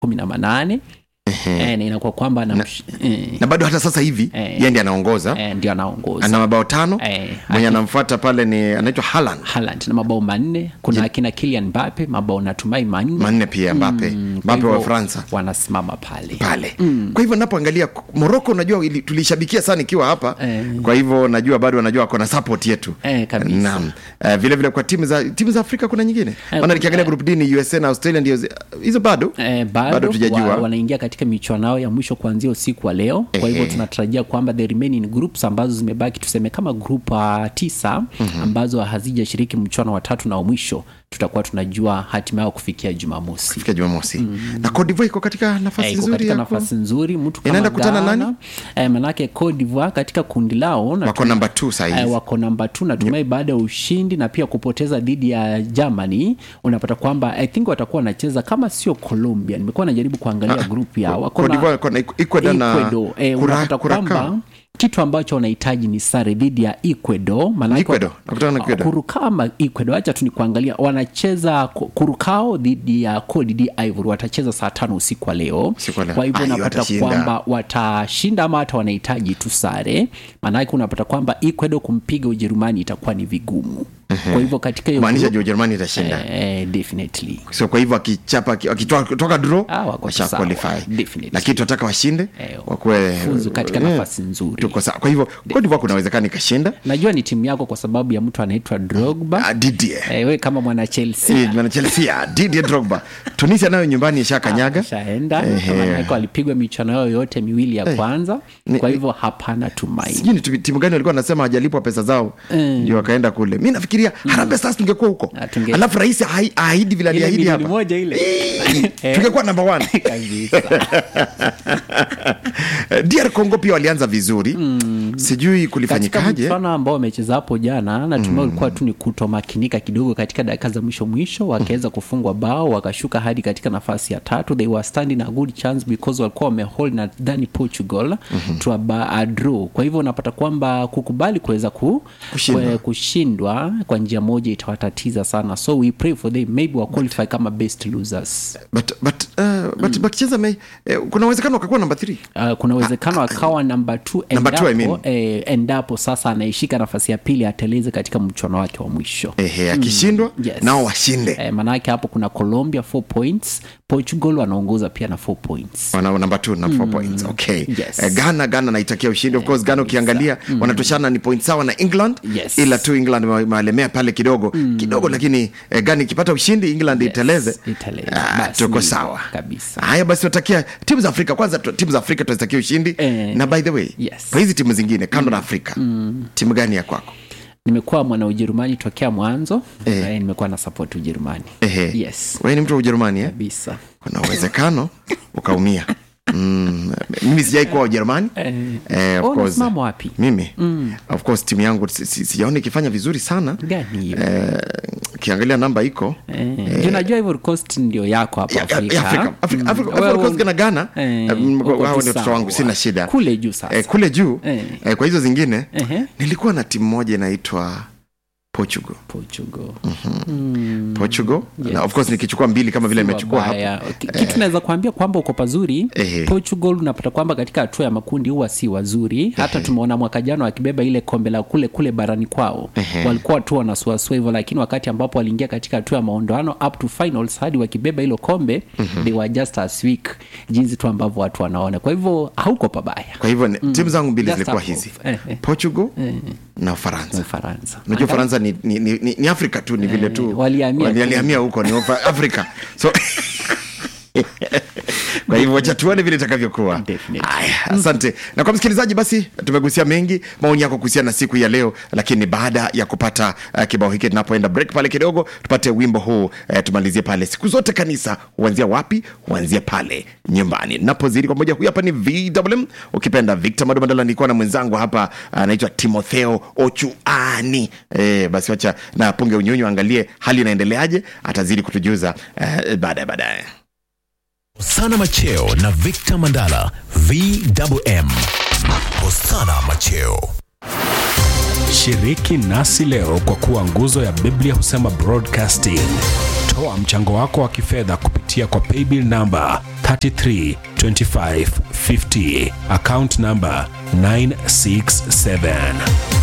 18. Na inakuwa kwamba na bado hata sasa hivi yeye ndiye anaongoza. Ndio anaongoza. Ana mabao 5. Mwenye anamfuata pale ni anaitwa Haaland na mabao 4. Kuna akina Kylian Mbappe mabao natumai 4 pia. Mbappe wa Fransa wanasimama pale. Kwa hivyo ninapoangalia Morocco, unajua tulishabikia sana ikiwa hapa. Kwa hivyo najua bado wanajua kuna support yetu. Kabisa. Naam. Vile vile kwa timu za Afrika kuna nyingine. Maana nikiangalia group D ni USA na Australia, ndio hizo bado tujajua. Wanaingia katika michuano yao ya mwisho kuanzia usiku wa leo. Kwa hivyo tunatarajia kwamba the remaining groups ambazo zimebaki, tuseme kama group 9 ambazo hazijashiriki mchuano wa 3 na wa mwisho, tutakuwa tunajua hatima yao kufikia Jumamosi. Na Cote d'Ivoire iko katika nafasi nzuri. Katika nafasi nzuri. Mtu kama inaenda kutana nani? Manake Cote d'Ivoire katika kundi lao wako number 2 sasa hivi. Wako number 2 na tumai baada ya ushindi na pia kupoteza dhidi ya Germany, unapata kwamba I think watakuwa wanacheza kama sio Colombia. Nimekuwa najaribu kuangalia group yao. Wako na Ecuador na unapata kwamba kitu ambacho wanahitaji ni sare dhidi ya Ecuador. Maana Kurukama Ecuador, acha tu ni kuangalia, wanacheza Kurukao dhidi ya Cote d'Ivoire, watacheza saa 5 usiku wa leo. Kwa hivyo unapata kwamba watashinda ama hata wanahitaji tu sare. Maana unapata kwamba Ecuador kumpiga Ujerumani itakuwa ni vigumu. Kwa hivyo katika hiyo maanisha Ujerumani itashinda. Definitely. So kwa hivyo akitoka draw washa qualify. Lakini tunataka washinde wakwe fuzu katika nafasi nzuri. Tuko sawa. Kwa hivyo Cote d'Ivoire kuna uwezekano ikashinda. Najua ni timu yako kwa sababu ya mtu anaitwa Drogba. Didier. Wewe kama mwana Chelsea. Didier Drogba. Tunisia nayo nyumbani ishakanyaga. Shaenda. Kama alipigwa michuano yao yote miwili ya kwanza. Kwa hivyo hapana tumaini. Sijui timu gani walikuwa wanasema hajalipwa pesa zao ndio wakaenda kule. Mimi nafikiria Harambee Stars tungekuwa huko. Alafu rais ahidi vile aliahidi hapa. Moja ile. Tungekuwa number 1. Kabisa. DR Congo pia walianza vizuri. Sijui kulifanyikaje. Katika mfano ambao wamecheza hapo jana, natumai ulikuwa tu ni kutomakinika kidogo katika dakika za mwisho wakaweza kufungwa bao, wakashuka hadi katika nafasi ya 3. They were standing a good chance because walikuwa wamehold na Dani Portugal to a draw. Kwa hivyo unapata kwamba kukubali kuweza kushindwa kwa njia moja itawatatiza sana. So we pray for them, maybe wa qualify kama best losers. But bakicheza kuna uwezekano akakuwa number 3. Kuna uwezekano akawa number 2 endapo sasa anaishika nafasi ya pili ateleze katika mchuano wake wa mwisho. Akishindwa nao washinde. Maana yake hapo kuna Colombia 4 points, Portugal wanaongoza pia na 4 points. Wana number 2 na 4 points. Okay. Ghana naitakia ushindi. Of course Ghana ukiangalia wanatoshana ni points sawa na England. Ila tu England maalemea pale kidogo, lakini Ghana ikipata ushindi England iteleze. Tuko sawa kabisa. Haya basi tutakia timu za Afrika kwanza, timu za Afrika tunazitakia ushindi. Na by the way, kwa hizi timu zingine kando na Afrika, timu gani ya kwako? Nimekuwa mwana Ujerumani tokea mwanzo. Nimekuwa na support Ujerumani. Yes. Wewe ni mtu wa Ujerumani kabisa. Kuna uwezekano ukaumia. Mimi sijai kuwa Ujerumani. Of course. Mama wapi? Mimi. Of course timu yangu sijaona ikifanya vizuri sana. Gani hiyo? Kiangalia namba iko. Unajua Ivory Coast ndio yako hapa Afrika. Afrika Coast na Ghana. Wao ndio watoto wangu, sina shida. Kule juu sasa. Kule juu. Kwa hizo zingine nilikuwa na timu moja inaitwa Portugal. Portugal. Yes. Na of course nikichukua 2 kama vile nimechukua hapa. Kitu naweza kuambia kwamba uko pazuri. Portugal unapata kwamba katika hatua ya makundi huwa si wazuri. Hata tumeona mwaka jana wakibeba ile kombe la kule barani kwao. Walikuwa tu wanasuasua hivyo, lakini wakati ambapo waliingia katika hatua ya maondoano up to finals hadi wakibeba hilo kombe, they were just as weak jinsi tu ambavyo watu wanaona. Kwa hivyo hauko pabaya. Kwa hivyo timu zangu 2 zilikuwa hizi. Portugal na Ufaransa. Unajua Ufaransa ni Afrika tu, ni vile tu walihamia huko, ni Afrika. So kwa hivyo wacha tuone vile itakavyokuwa. Asante. Na kwa msikilizaji basi tumegusia mengi maoni yako kuhusiana na siku ya leo, lakini baada ya kupata kibao hiki tunapoenda break pale kidogo tupate wimbo huu tumalizie pale. Siku zote kanisa huanzia wapi? Huanzia pale nyumbani. Napozidi kwa moja, huyu hapa ni VMM, ukipenda Victor Mandala, nilikuwa na mwenzangu hapa anaitwa Timotheo Ochuani. Basi wacha na punge unyunyu, angalie hali inaendeleaje, atazidi kutujuza baadaye. Hosana Macheo na Victor Mandala, VMM. Hosana Macheo. Shiriki nasi leo kwa kuwa nguzo ya Biblia Husema Broadcasting. Toa mchango wako wa kifedha kupitia kwa paybill number 332550. Account number 967.